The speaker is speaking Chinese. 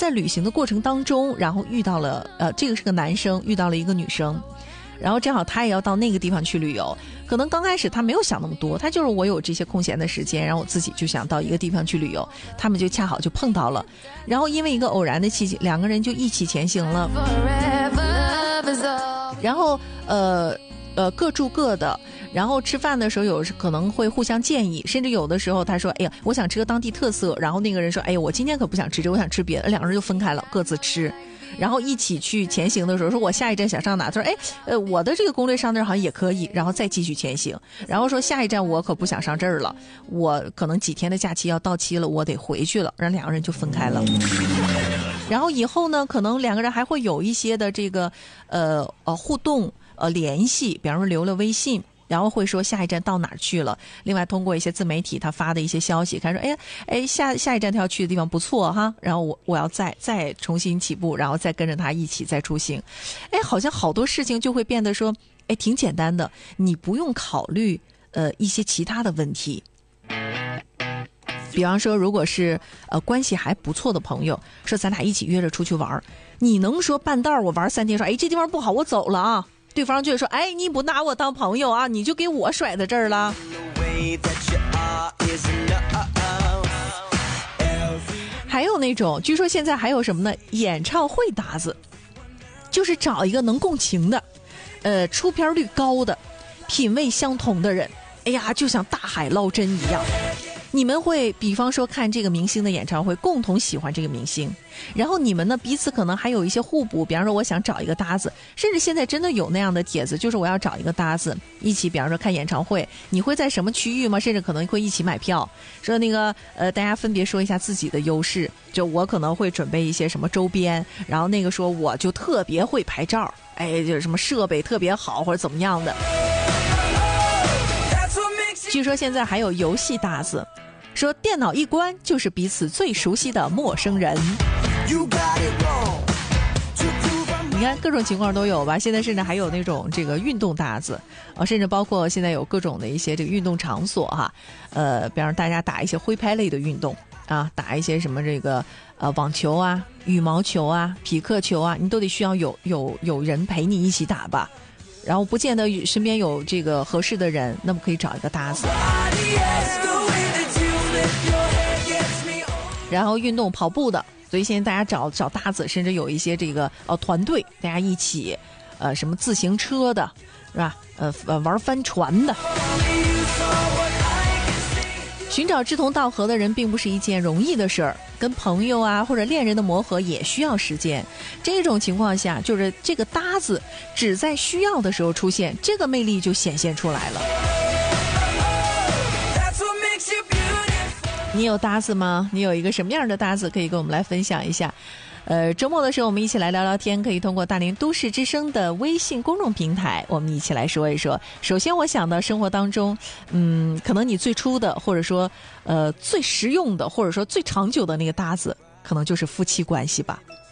在旅行的过程当中，然后遇到了这个是个男生遇到了一个女生，然后正好他也要到那个地方去旅游，可能刚开始他没有想那么多，他就是我有这些空闲的时间，然后我自己就想到一个地方去旅游，他们就恰好就碰到了，然后因为一个偶然的契机，两个人就一起前行了，然后各住各的，然后吃饭的时候有可能会互相建议，甚至有的时候他说哎呀我想吃个当地特色，然后那个人说哎呀我今天可不想吃这，我想吃别的，两个人就分开了各自吃，然后一起去前行的时候说我下一站想上哪，他说哎我的这个攻略上那儿好像也可以，然后再继续前行，然后说下一站我可不想上这儿了，我可能几天的假期要到期了，我得回去了，然后两个人就分开了。然后以后呢可能两个人还会有一些的这个互动联系，比方说留了微信，然后会说下一站到哪儿去了，另外通过一些自媒体他发的一些消息看说下一站他要去的地方不错哈，然后我要再重新起步，然后再跟着他一起再出行，好像好多事情就会变得说挺简单的，你不用考虑一些其他的问题。比方说如果是关系还不错的朋友，说咱俩一起约着出去玩，你能说半道我玩3天说这地方不好我走了啊，对方就会说你不拿我当朋友啊，你就给我甩在这儿了。还有那种据说现在还有什么呢，演唱会搭子，就是找一个能共情的出片率高的品味相同的人，就像大海捞针一样，你们会比方说看这个明星的演唱会，共同喜欢这个明星，然后你们呢彼此可能还有一些互补，比方说我想找一个搭子，甚至现在真的有那样的帖子，就是我要找一个搭子一起比方说看演唱会，你会在什么区域吗？甚至可能会一起买票，说那个大家分别说一下自己的优势，就我可能会准备一些什么周边，然后那个说我就特别会拍照，就是什么设备特别好或者怎么样的。据说现在还有游戏搭子，说电脑一关就是彼此最熟悉的陌生人。你看各种情况都有吧，现在甚至还有那种这个运动搭子甚至包括现在有各种的一些这个运动场所哈，比方大家打一些挥拍类的运动啊，打一些什么这个网球啊、羽毛球啊、匹克球啊，你都得需要有人陪你一起打吧，然后不见得身边有这个合适的人，那么可以找一个搭子。然后运动跑步的，所以现在大家找搭子，甚至有一些这个团队，大家一起什么自行车的是吧？玩帆船的。寻找志同道合的人并不是一件容易的事儿，跟朋友啊或者恋人的磨合也需要时间。这种情况下，就是这个搭子只在需要的时候出现，这个魅力就显现出来了。你有搭子吗？你有一个什么样的搭子可以跟我们来分享一下？周末的时候我们一起来聊聊天，可以通过大连都市之声的微信公众平台，我们一起来说一说。首先我想到生活当中可能你最初的或者说最实用的或者说最长久的那个搭子，可能就是夫妻关系吧。